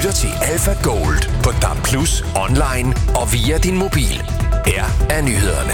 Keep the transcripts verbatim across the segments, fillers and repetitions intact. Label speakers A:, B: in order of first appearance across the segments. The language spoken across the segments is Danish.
A: lytter til Alpha Gold på D A B plus, online og via din mobil. Her er nyhederne.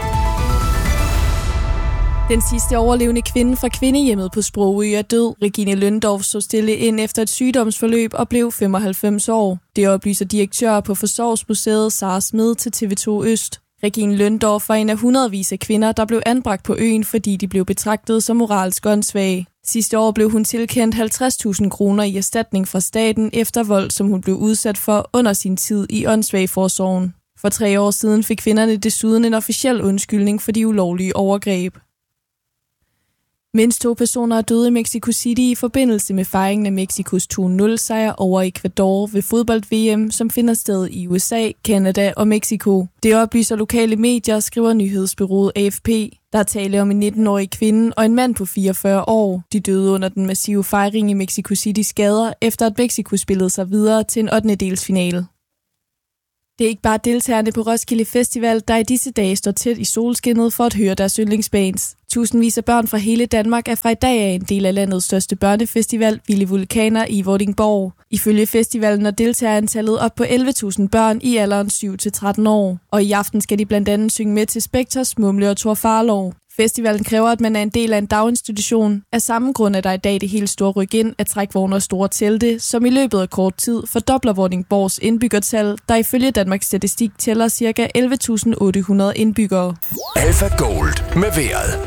B: Den sidste overlevende kvinde fra kvindehjemmet på Sprogø er død. Regine Løndorf så stille ind efter et sygdomsforløb og blev femoghalvfems år. Det oplyser direktør på Forsorgsmuseet Sara Smed til T V to Øst. Regine Løndorf var en af hundredvis af kvinder, der blev anbragt på øen, fordi de blev betragtet som moralsk åndssvage. Sidste år blev hun tilkendt halvtreds tusind kroner i erstatning fra staten efter vold, som hun blev udsat for under sin tid i åndssvageforsorgen. For tre år siden fik kvinderne desuden en officiel undskyldning for de ulovlige overgreb. Mindst to personer er døde i Mexico City i forbindelse med fejringen af Mexikos to nul sejr over Ecuador ved fodbold-V M, som finder sted i U S A, Canada og Mexico. Det oplyser lokale medier, skriver nyhedsbureauet A F P. Der er tale om en nitten-årig kvinde og en mand på fireogfyrre år. De døde under den massive fejring i Mexico Citys gader, efter at Mexico spillede sig videre til en ottendedelsfinale. Det er ikke bare deltagerne på Roskilde Festival, der i disse dage står tæt i solskinnet for at høre deres yndlingsbands. Tusindvis af børn fra hele Danmark er fra i dag af en del af landets største børnefestival, Vilde Vulkaner i Vordingborg. Ifølge festivalen er deltagerantallet op på elleve tusind børn i alderen syv til tretten år. Og i aften skal de blandt andet synge med til Spektors, Mumle og Thor Farlov. Festivalen kræver, at man er en del af en daginstitution. Af samme grund er der i dag det helt store ryk ind af trækvogne og store telte, som i løbet af kort tid fordobler Vordingborgs indbyggertal, der ifølge Danmarks Statistik tæller ca. elleve tusind otte hundrede indbyggere.
A: Alpha Gold med vejret.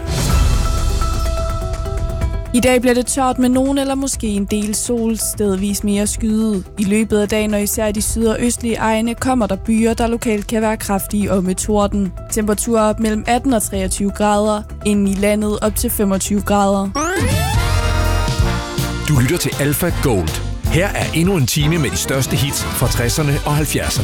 B: I dag bliver det tørt med nogen eller måske en del sol, stedvis mere skyet. I løbet af dagen og især i de syd- og østlige egne kommer der byer, der lokalt kan være kraftige og med torden. Temperaturer op mellem atten og treogtyve grader, inde i landet op til femogtyve grader.
A: Du lytter til Alpha Gold. Her er endnu en time med de største hits fra tresserne og halvfjerdserne.